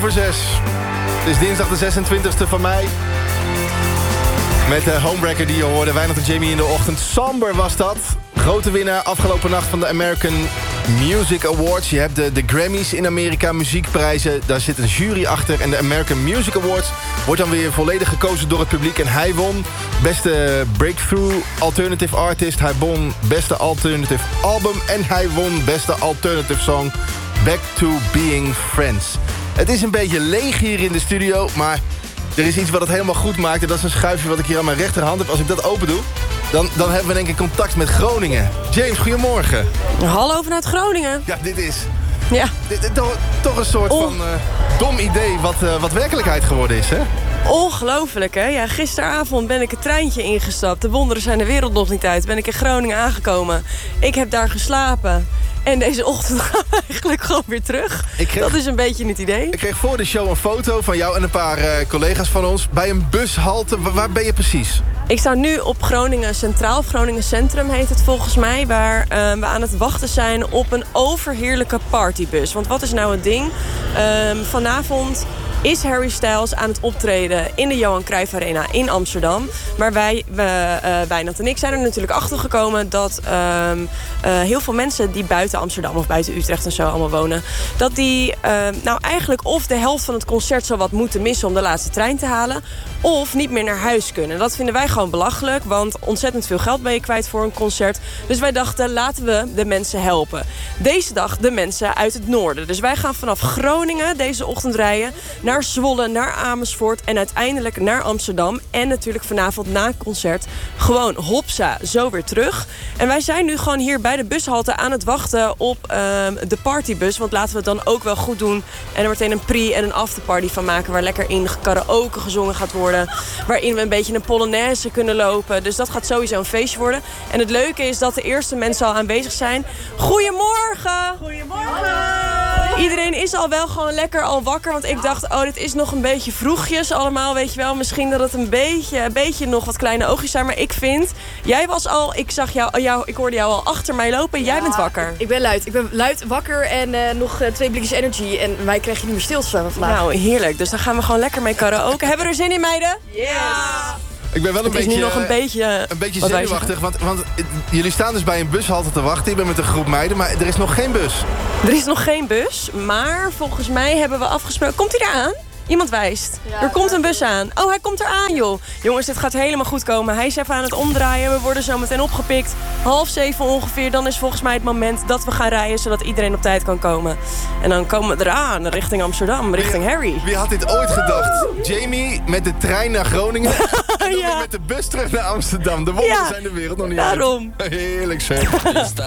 6. Het is dinsdag de 26e van mei. Met de Homebreaker die je hoorde. Wijnand en Jamie in de ochtend. Somber was dat. Grote winnaar afgelopen nacht van de American Music Awards. Je hebt de Grammys in Amerika, muziekprijzen. Daar zit een jury achter. En de American Music Awards wordt dan weer volledig gekozen door het publiek. En hij won beste Breakthrough Alternative Artist. Hij won beste Alternative Album. En hij won beste Alternative Song. Back to Being Friends. Het is een beetje leeg hier in de studio, maar er is iets wat het helemaal goed maakt. En dat is een schuifje wat ik hier aan mijn rechterhand heb. Als ik dat open doe, dan hebben we denk ik contact met Groningen. James, goedemorgen. Hallo vanuit Groningen. Ja, dit is Ja. toch een soort van dom idee wat werkelijkheid geworden is, hè? Ongelooflijk, hè? Ja, gisteravond ben ik het treintje ingestapt. De wonderen zijn de wereld nog niet uit. Ben ik in Groningen aangekomen. Ik heb daar geslapen. En deze ochtend gaan we eigenlijk gewoon weer terug. Dat is een beetje het idee. Ik kreeg voor de show een foto van jou en een paar collega's van ons bij een bushalte. Waar ben je precies? Ik sta nu op Groningen Centraal. Groningen Centrum heet het volgens mij. Waar we aan het wachten zijn op een overheerlijke partybus. Want wat is nou het ding? Vanavond is Harry Styles aan het optreden in de Johan Cruijff Arena in Amsterdam. Maar Wijnand en ik zijn er natuurlijk achter gekomen dat heel veel mensen die buiten Amsterdam of buiten Utrecht en zo allemaal wonen, dat die nou eigenlijk of de helft van het concert zo wat moeten missen om de laatste trein te halen, of niet meer naar huis kunnen. Dat vinden wij gewoon belachelijk, want ontzettend veel geld ben je kwijt voor een concert. Dus wij dachten, laten we de mensen helpen. Deze dag de mensen uit het noorden. Dus wij gaan vanaf Groningen deze ochtend rijden naar Zwolle, naar Amersfoort en uiteindelijk naar Amsterdam. En natuurlijk vanavond na het concert gewoon hopsa, zo weer terug. En wij zijn nu gewoon hier bij de bushalte aan het wachten op de partybus. Want laten we het dan ook wel goed doen en er meteen een pre- en een afterparty van maken, waar lekker in karaoke gezongen gaat worden. Waarin we een beetje een polonaise kunnen lopen. Dus dat gaat sowieso een feestje worden. En het leuke is dat de eerste mensen al aanwezig zijn. Goedemorgen! Goedemorgen! Iedereen is al wel gewoon lekker al wakker. Want ik dacht, dit is nog een beetje vroegjes allemaal, weet je wel. Misschien dat het een beetje nog wat kleine oogjes zijn. Maar ik vind, jij was al, ik zag jou, ik hoorde jou al achter mij lopen. Jij bent wakker. Ik ben luid. Ik ben luid, wakker en nog 2 blikjes energy. En wij krijgen niet meer stilstaan vandaag. Nou, heerlijk. Dus dan gaan we gewoon lekker mee karaoke. Hebben we er zin in, meiden? Yes! Ik ben wel een beetje zenuwachtig, want jullie staan dus bij een bushalte te wachten. Ik ben met een groep meiden, maar er is nog geen bus. Er is nog geen bus, maar volgens mij hebben we afgesproken. Komt hij eraan? Iemand wijst. Ja, er komt een bus aan. Oh, hij komt eraan, joh. Jongens, dit gaat helemaal goed komen. Hij is even aan het omdraaien. We worden zo meteen opgepikt. 6:30 ongeveer. Dan is volgens mij het moment dat we gaan rijden, zodat iedereen op tijd kan komen. En dan komen we eraan, richting Amsterdam, richting Harry. Wie had dit ooit gedacht? Jamie met de trein naar Groningen en dan weer met de bus terug naar Amsterdam. De wonderen zijn de wereld nog niet uit. Daarom. Heerlijk zeg.